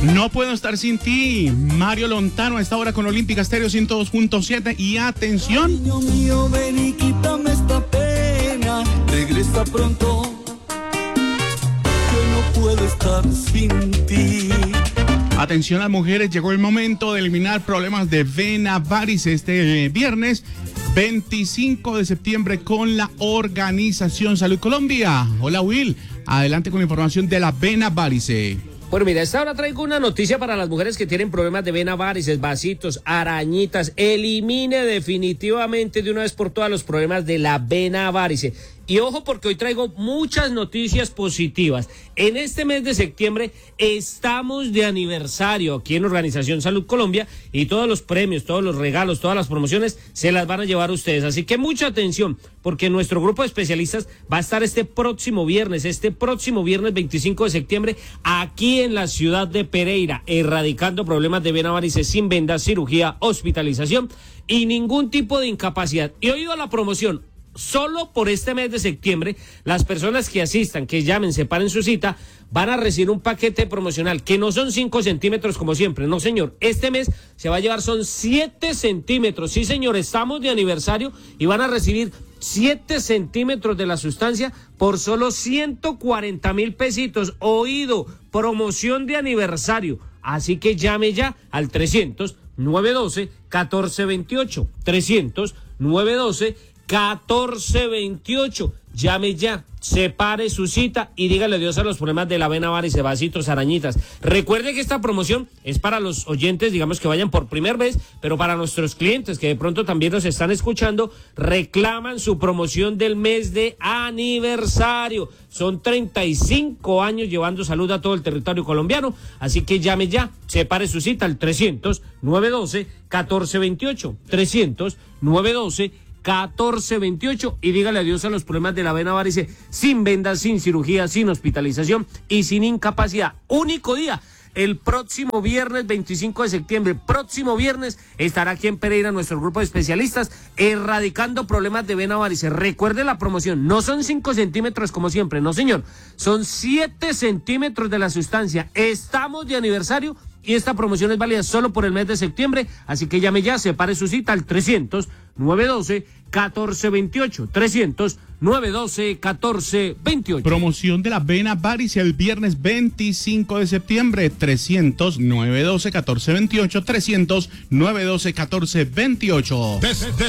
No puedo estar sin ti. Mario Lontano a esta hora con Olímpica Estéreo 102.7. Y atención. Niño mío, ven y quítame esta pena. Regresa pronto. Yo no puedo estar sin ti. Atención a mujeres, llegó el momento de eliminar problemas de vena varice este viernes 25 de septiembre con la Organización Salud Colombia. Hola Will, adelante con la información de la vena varice. Bueno, mira, esta hora traigo una noticia para las mujeres que tienen problemas de vena varices, vasitos, arañitas. Elimine definitivamente de una vez por todas los problemas de la vena varice. Y ojo, porque hoy traigo muchas noticias positivas. En este mes de septiembre estamos de aniversario aquí en Organización Salud Colombia y todos los premios, todos los regalos, todas las promociones se las van a llevar ustedes. Así que mucha atención, porque nuestro grupo de especialistas va a estar este próximo viernes 25 de septiembre, aquí en la ciudad de Pereira, erradicando problemas de vena varice sin vendas, cirugía, hospitalización y ningún tipo de incapacidad. Y oído a la promoción. Solo por este mes de septiembre, las personas que asistan, que llamen, separen su cita, van a recibir un paquete promocional, que no son 5 centímetros como siempre, no señor, este mes se va a llevar son 7 centímetros, sí señor, estamos de aniversario y van a recibir 7 centímetros de la sustancia por solo 140.000 pesitos, oído, promoción de aniversario, así que llame ya al 300-912-1428, 300-912-1428. Llame ya, separe su cita y dígale adiós a los problemas de la vena varice, vasitos, arañitas. Recuerde que esta promoción es para los oyentes, digamos que vayan por primera vez, pero para nuestros clientes que de pronto también nos están escuchando, reclaman su promoción del mes de aniversario. Son 35 años llevando salud a todo el territorio colombiano, así que llame ya, separe su cita al 300-912-1428, 300-912-1428 y dígale adiós a los problemas de la vena varice sin vendas, sin cirugía, sin hospitalización y sin incapacidad. Único día, el próximo viernes 25 de septiembre, próximo viernes estará aquí en Pereira nuestro grupo de especialistas erradicando problemas de vena varice. Recuerde la promoción, no son 5 centímetros como siempre, no señor, son 7 centímetros de la sustancia. Estamos de aniversario y esta promoción es válida solo por el mes de septiembre, así que llame ya, separe su cita al 300-912-1428, 300-912-1428. Promoción de la vena varice el viernes 25 de septiembre, 300-912-1428, 300-912-1428.